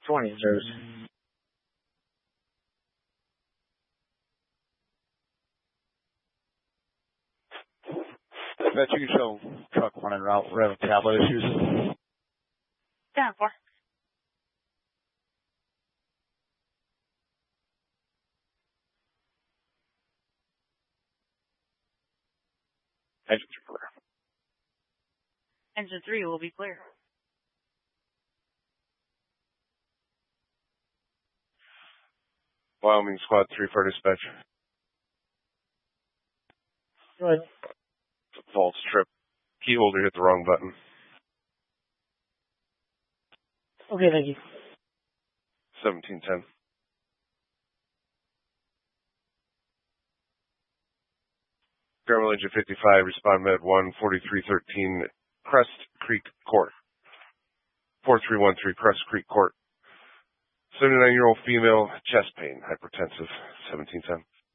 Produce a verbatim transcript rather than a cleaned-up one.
twenty, sirs. Bet you can show truck running route. We're having tablet issues. ten four. Engines are clear. Engine three will be clear. Wyoming Squad three for dispatch. Go ahead. False trip. Key holder hit the wrong button. Okay, thank you. seventeen ten. Grandma Engine fifty-five, respond med one, forty-three thirteen, Crest Creek Court. four three one three, Crest Creek Court. seventy-nine-year-old female, chest pain, hypertensive, seventeen ten.